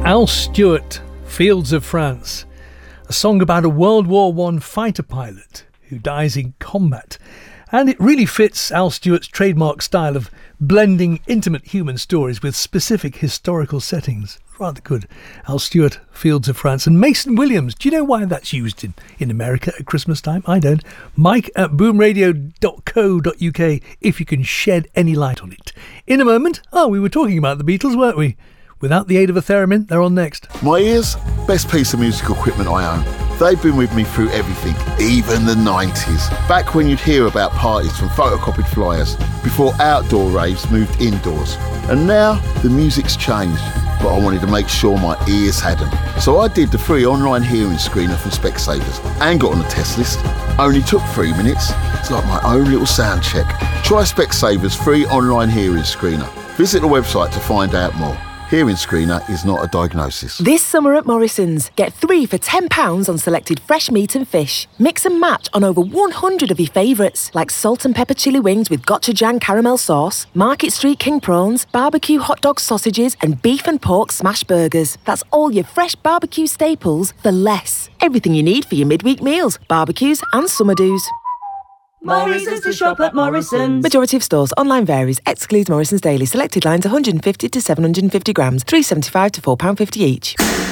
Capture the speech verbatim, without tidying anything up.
Al Stewart, Fields of France, a song about a World War One fighter pilot who dies in combat. And it really fits Al Stewart's trademark style of blending intimate human stories with specific historical settings. Rather good. Al Stewart, Fields of France. And Mason Williams, do you know why that's used in, in America at Christmas time? I don't. Mike at boom radio dot co dot uk if you can shed any light on it. In a moment, oh, we were talking about the Beatles, weren't we? Without the aid of a theremin, they're on next. My ears, best piece of musical equipment I own. They've been with me through everything, even the nineties. Back when you'd hear about parties from photocopied flyers, before outdoor raves moved indoors. And now, the music's changed, but I wanted to make sure my ears hadn't. So I did the free online hearing screener from Specsavers and got on the test list. Only took three minutes. It's like my own little sound check. Try Specsavers free online hearing screener. Visit the website to find out more. Hearing screener is not a diagnosis. This summer at Morrison's, get three for ten pounds on selected fresh meat and fish. Mix and match on over one hundred of your favourites, like salt and pepper chili wings with gochujang caramel sauce, Market Street king prawns, barbecue hot dog sausages, and beef and pork smash burgers. That's all your fresh barbecue staples for less. Everything you need for your midweek meals, barbecues and summer do's. Morrison's to shop at Morrison's. Majority of stores. Online varies. Excludes Morrison's Daily. Selected lines one hundred fifty to seven hundred fifty grams. three pounds seventy-five to four pounds fifty each.